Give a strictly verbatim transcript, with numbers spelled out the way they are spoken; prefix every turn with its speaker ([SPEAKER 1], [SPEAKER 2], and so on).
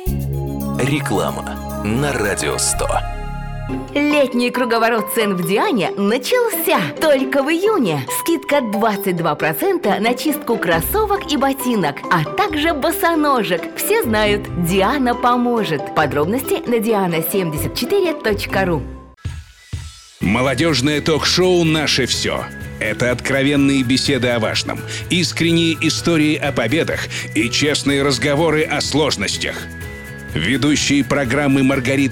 [SPEAKER 1] Реклама на Радио сто.
[SPEAKER 2] Летний круговорот цен в Диане начался только в июне. Скидка двадцать два процента на чистку кроссовок и ботинок, а также босоножек. Все знают, Диана поможет. Подробности на диана семьдесят четыре точка ру.
[SPEAKER 3] Молодежное ток-шоу «Наше все». Это откровенные беседы о важном, искренние истории о победах и честные разговоры о сложностях. Ведущие программы Маргарита